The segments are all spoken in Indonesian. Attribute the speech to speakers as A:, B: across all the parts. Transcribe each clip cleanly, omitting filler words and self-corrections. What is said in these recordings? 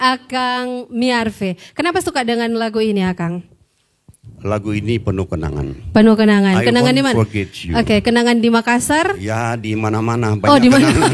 A: Akang Miarfe. Kenapa suka dengan lagu ini, Akang?
B: Lagu ini penuh kenangan.
A: Penuh kenangan.
B: I
A: Kenangan di
B: won't
A: mana?
B: forget you.
A: Oke, kenangan di Makassar.
B: Ya, di mana-mana banyak
A: Oh, di mana?
B: kenangan.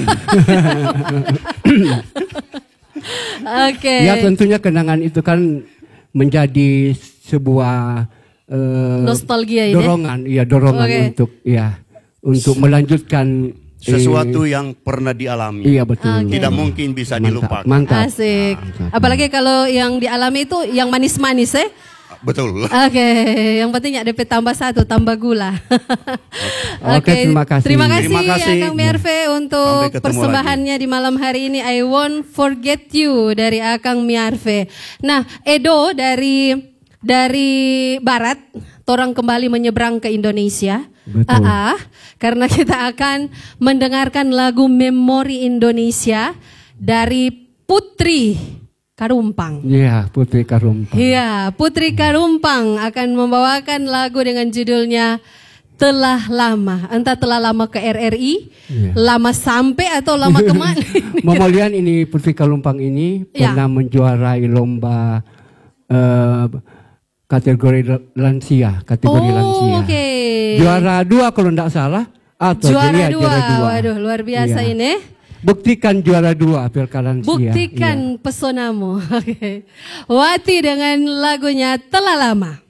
A: Oke.
C: Ya tentunya kenangan itu kan menjadi sebuah
A: Nostalgia ini.
C: Dorongan
A: Oke.
C: untuk melanjutkan
B: Sesuatu yang pernah dialami.
C: Iya betul.
B: Tidak mungkin bisa dilupakan.
C: Mantap.
A: Asik. Apalagi kalau yang dialami itu yang manis-manis
B: Betul.
A: Oke, yang penting ada tambah 1, tambah gula.
C: Oke, terima kasih.
A: Terima kasih,
B: Terima kasih.
A: Akang Miarfe untuk
B: Sampai ketemu
A: persembahannya di malam hari ini. I won't forget you dari Akang Miarfe. Nah, Edo dari barat, torang kembali menyeberang ke Indonesia.
C: Betul.
A: Karena kita akan mendengarkan lagu Memori Indonesia dari Putri Karumpang.
C: Iya, Putri Karumpang.
A: Iya, Putri Karumpang akan membawakan lagu dengan judulnya Telah Lama. Entah telah lama ke RRI, lama sampai atau lama kemana.
C: Memolian ini Putri Karumpang ini pernah menjuarai lomba kategori lansia.
A: Oke.
C: Juara 2 kalau tidak salah. Atau
A: Juara 2.
C: juara 2.
A: Waduh, luar biasa ini.
C: Buktikan juara 2 Pilkada Lansia.
A: Buktikan pesonamu. Oke. Wati dengan lagunya Telah Lama.